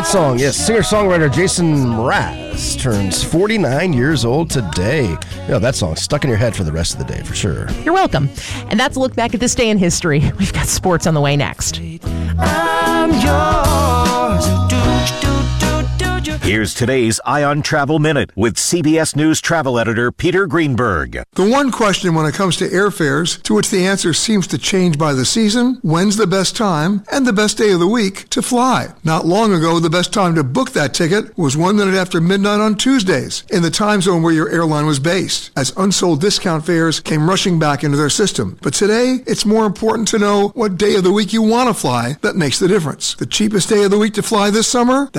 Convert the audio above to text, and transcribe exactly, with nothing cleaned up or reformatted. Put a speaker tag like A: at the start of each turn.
A: that song. Yes, singer-songwriter Jason Mraz turns forty-nine years old today. You know, that song stuck in your head for the rest of the day, for sure.
B: You're welcome. And that's a look back at this day in history. We've got sports on the way next.
C: I'm yours.
D: Here's today's Ion Travel Minute with C B S News travel editor Peter Greenberg.
E: The one question when it comes to airfares, to which the answer seems to change by the season, when's the best time and the best day of the week to fly? Not long ago, the best time to book that ticket was one minute after midnight on Tuesdays in the time zone where your airline was based, as unsold discount fares came rushing back into their system. But today, it's more important to know what day of the week you want to fly that makes the difference. The cheapest day of the week to fly this summer?